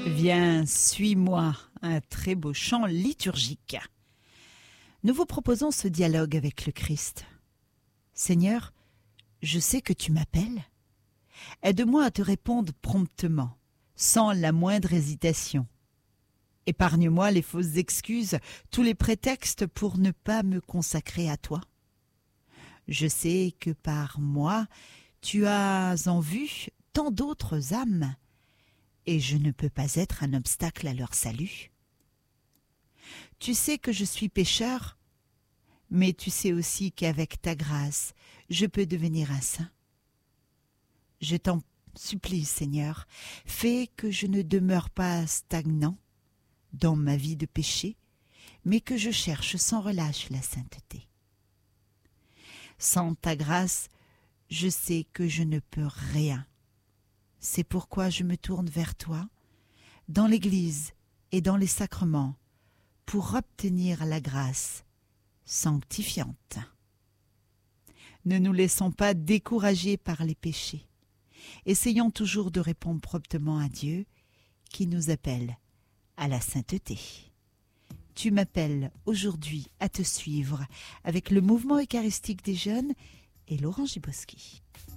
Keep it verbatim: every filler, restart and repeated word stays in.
Viens, suis-moi, un très beau chant liturgique. Nous vous proposons ce dialogue avec le Christ. Seigneur, je sais que tu m'appelles. Aide-moi à te répondre promptement, sans la moindre hésitation. Épargne-moi les fausses excuses, tous les prétextes pour ne pas me consacrer à toi. Je sais que par moi, tu as en vue tant d'autres âmes, et je ne peux pas être un obstacle à leur salut. Tu sais que je suis pécheur, mais tu sais aussi qu'avec ta grâce, je peux devenir un saint. Je t'en supplie, Seigneur, fais que je ne demeure pas stagnant dans ma vie de péché, mais que je cherche sans relâche la sainteté. Sans ta grâce, je sais que je ne peux rien. C'est pourquoi je me tourne vers toi, dans l'Église et dans les sacrements, pour obtenir la grâce sanctifiante. Ne nous laissons pas décourager par les péchés. Essayons toujours de répondre promptement à Dieu qui nous appelle à la sainteté. Tu m'appelles aujourd'hui à te suivre avec le mouvement eucharistique des jeunes et Laurent Giboski.